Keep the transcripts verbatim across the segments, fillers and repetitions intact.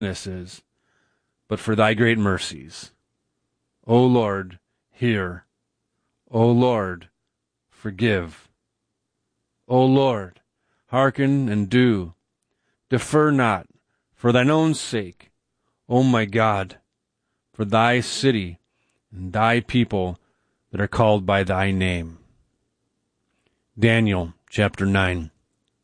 weaknesses, but for thy great mercies. O Lord, hear. O Lord, forgive. O Lord, hearken and do. Defer not, for thine own sake, O my God, for thy city and thy people that are called by thy name. Daniel chapter nine.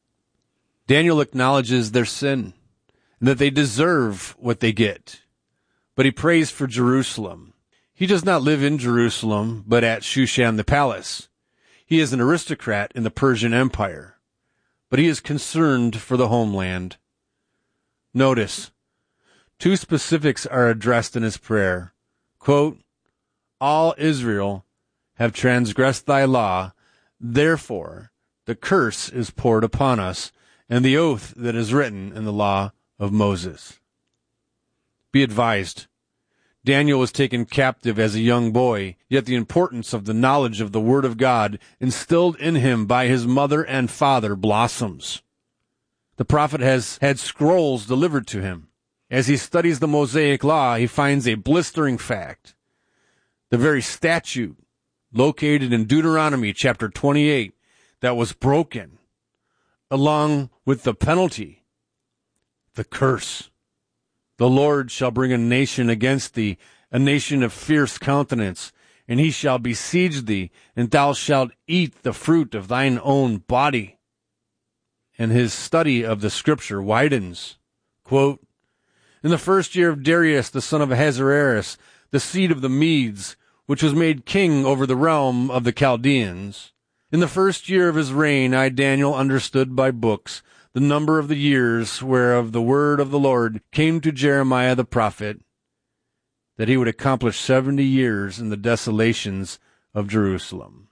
Daniel acknowledges their sin and that they deserve what they get, but he prays for Jerusalem. He does not live in Jerusalem, but at Shushan the palace. He is an aristocrat in the Persian Empire, but he is concerned for the homeland. Notice, two specifics are addressed in his prayer. Quote, all Israel have transgressed thy law, therefore the curse is poured upon us, and the oath that is written in the law of Moses. Be advised, Daniel was taken captive as a young boy, yet the importance of the knowledge of the Word of God instilled in him by his mother and father blossoms. The prophet has had scrolls delivered to him. As he studies the Mosaic Law, he finds a blistering fact. The very statute located in Deuteronomy chapter twenty-eight that was broken, along with the penalty, the curse. The Lord shall bring a nation against thee, a nation of fierce countenance, and he shall besiege thee, and thou shalt eat the fruit of thine own body. And his study of the scripture widens. Quote, in the first year of Darius, the son of Ahasuerus, the seed of the Medes, which was made king over the realm of the Chaldeans, in the first year of his reign, I, Daniel, understood by books the number of the years whereof the word of the Lord came to Jeremiah the prophet, that he would accomplish seventy years in the desolations of Jerusalem.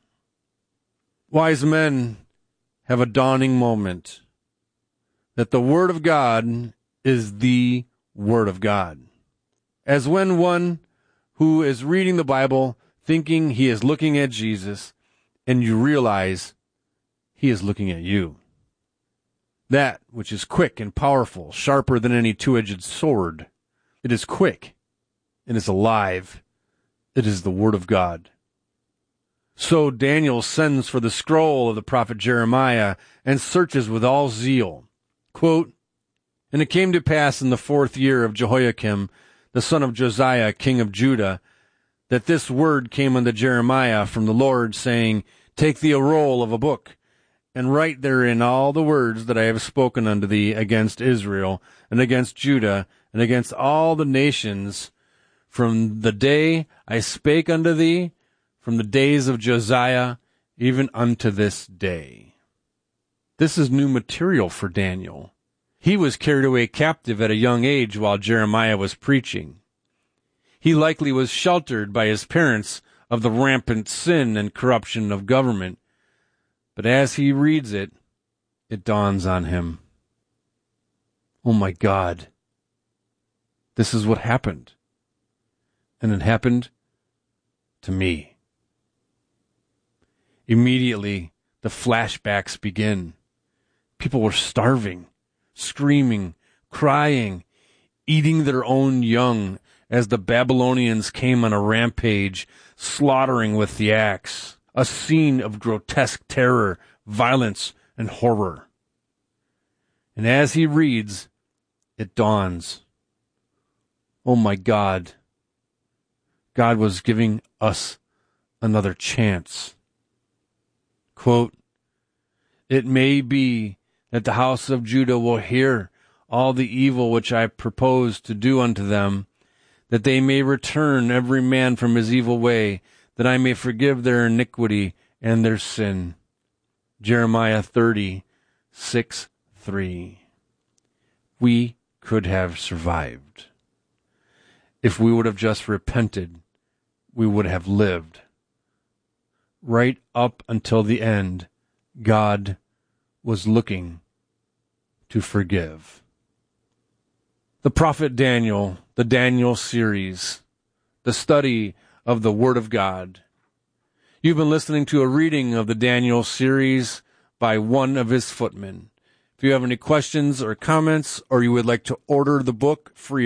Wise men have a dawning moment that the Word of God is the Word of God. As when one who is reading the Bible thinking he is looking at Jesus, and you realize he is looking at you. That which is quick and powerful, sharper than any two-edged sword. It is quick. It is alive. It is the Word of God. So Daniel sends for the scroll of the prophet Jeremiah and searches with all zeal. Quote, and it came to pass in the fourth year of Jehoiakim, the son of Josiah, king of Judah, that this word came unto Jeremiah from the Lord, saying, take thee a roll of a book, and write therein all the words that I have spoken unto thee against Israel, and against Judah, and against all the nations, from the day I spake unto thee, from the days of Josiah, even unto this day. This is new material for Daniel. He was carried away captive at a young age while Jeremiah was preaching. He likely was sheltered by his parents of the rampant sin and corruption of government. But as he reads it, it dawns on him. Oh my God, this is what happened. And it happened to me. Immediately, the flashbacks begin. People were starving, screaming, crying, eating their own young as the Babylonians came on a rampage, slaughtering with the axe. A scene of grotesque terror, violence, and horror. And as he reads, it dawns. Oh my God. God was giving us another chance. Quote, it may be that the house of Judah will hear all the evil which I propose to do unto them, that they may return every man from his evil way, that I may forgive their iniquity and their sin. Jeremiah thirty, six, three. We could have survived. If we would have just repented, we would have lived. Right up until the end, God was looking to forgive. The prophet Daniel, the Daniel series, the study of the Word of God. You've been listening to a reading of the Daniel series by one of his footmen, If you have any questions or comments, or you would like to order the book free